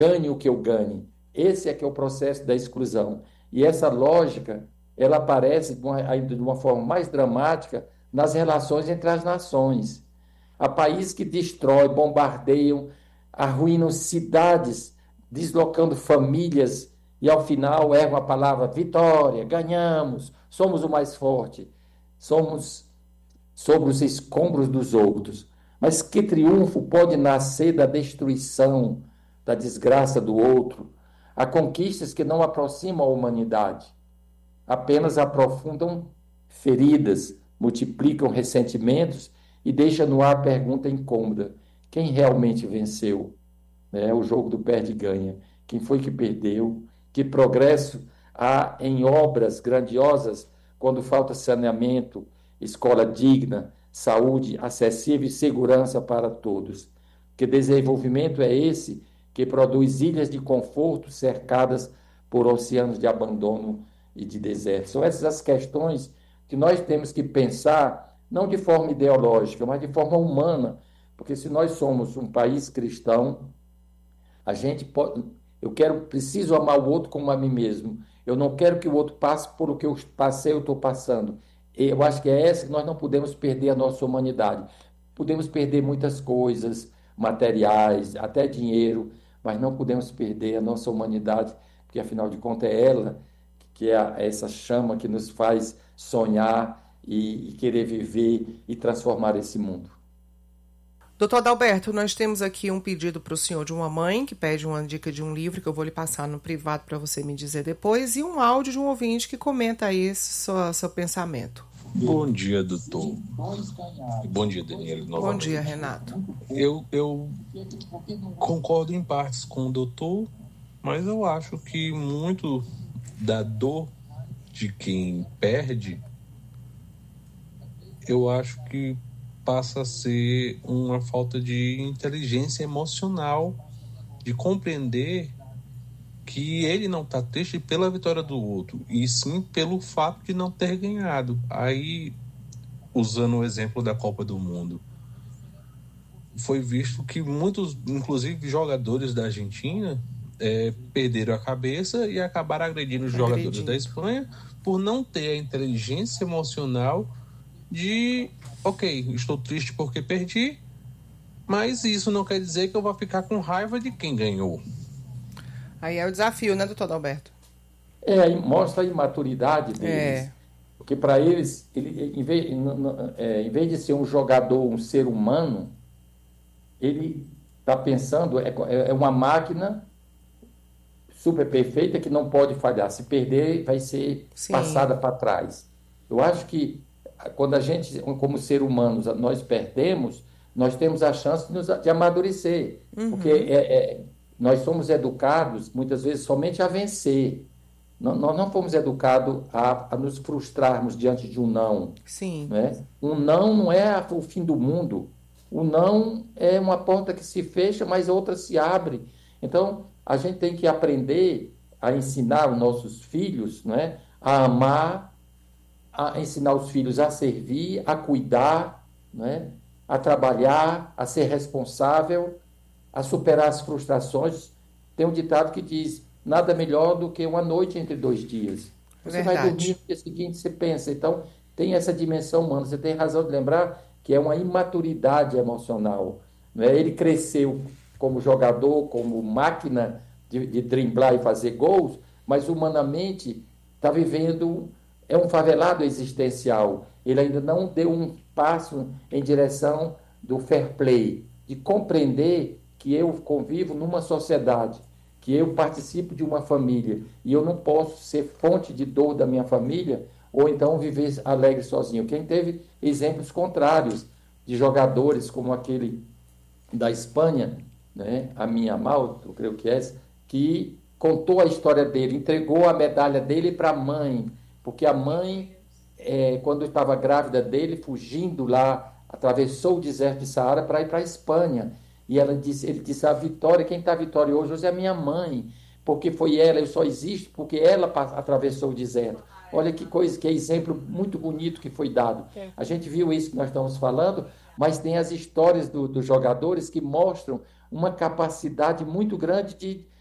ganhe o que eu ganhe. Esse é que é o processo da exclusão. E essa lógica, ela aparece ainda de uma forma mais dramática nas relações entre as nações. Há países que destroem, bombardeiam, arruinam cidades, deslocando famílias e ao final erram a palavra vitória, ganhamos, somos o mais forte, somos sobre os escombros dos outros. Mas que triunfo pode nascer da destruição, da desgraça do outro? Há conquistas que não aproximam a humanidade, apenas aprofundam feridas, multiplicam ressentimentos e deixam no ar a pergunta incômoda: quem realmente venceu? É o jogo do perde-ganha. Quem foi que perdeu? Que progresso há em obras grandiosas quando falta saneamento, escola digna, saúde acessível e segurança para todos? Que desenvolvimento é esse que produz ilhas de conforto cercadas por oceanos de abandono e de deserto? São essas as questões que nós temos que pensar, não de forma ideológica, mas de forma humana, porque se nós somos um país cristão, a gente pode, preciso amar o outro como a mim mesmo. Eu não quero que o outro passe por o que eu passei, eu estou passando. Eu acho que é essa que nós não podemos perder a nossa humanidade. Podemos perder muitas coisas, materiais, até dinheiro, mas não podemos perder a nossa humanidade, porque afinal de contas é ela que é essa chama que nos faz sonhar e querer viver e transformar esse mundo. Doutor Adalberto, nós temos aqui um pedido para o senhor de uma mãe que pede uma dica de um livro que eu vou lhe passar no privado para você me dizer depois, e um áudio de um ouvinte que comenta aí seu pensamento. Bom dia, doutor. Bom dia, Daniela, novamente. Bom dia, Renato. Eu concordo em partes com o doutor, mas eu acho que muito da dor de quem perde, eu acho que passa a ser uma falta de inteligência emocional, de compreender que ele não está triste pela vitória do outro, e sim pelo fato de não ter ganhado. Aí, usando o exemplo da Copa do Mundo, foi visto que muitos, inclusive jogadores da Argentina, perderam a cabeça e acabaram agredindo os jogadores da Espanha por não ter a inteligência emocional de, ok, estou triste porque perdi, mas isso não quer dizer que eu vou ficar com raiva de quem ganhou. Aí é o desafio, né, doutor Adalberto? Mostra a imaturidade deles. Porque para eles, em vez de ser um jogador, um ser humano, ele está pensando, é uma máquina super perfeita que não pode falhar. Se perder, vai ser passada para trás. Eu acho que quando a gente, como ser humanos, nós perdemos, nós temos a chance de amadurecer. Porque nós somos educados, muitas vezes, somente a vencer. Nós não fomos educados a nos frustrarmos diante de um não. Sim. Né? Um não é o fim do mundo. O não é uma porta que se fecha, mas outra se abre. Então, a gente tem que aprender a ensinar os nossos filhos, né, a amar, a ensinar os filhos a servir, a cuidar, né, a trabalhar, a ser responsável, a superar as frustrações. Tem um ditado que diz: nada melhor do que uma noite entre 2 dias. Você vai dormir, no dia seguinte você pensa. Então, tem essa dimensão humana. Você tem razão de lembrar que é uma imaturidade emocional. Não é? Ele cresceu como jogador, como máquina de driblar e fazer gols, mas humanamente está vivendo, é um favelado existencial. Ele ainda não deu um passo em direção do fair play, de compreender que eu convivo numa sociedade, que eu participo de uma família e eu não posso ser fonte de dor da minha família ou então viver alegre sozinho. Quem teve exemplos contrários de jogadores como aquele da Espanha, né, a minha Mal, eu creio que é essa, que contou a história dele, entregou a medalha dele para a mãe, porque a mãe, quando estava grávida dele, fugindo lá, atravessou o deserto de Saara para ir para a Espanha. E ele disse, a vitória, quem está vitorioso hoje é a minha mãe, porque foi ela, eu só existo porque ela atravessou o deserto. Olha que coisa, que exemplo muito bonito que foi dado. A gente viu isso que nós estamos falando, mas tem as histórias dos jogadores que mostram uma capacidade muito grande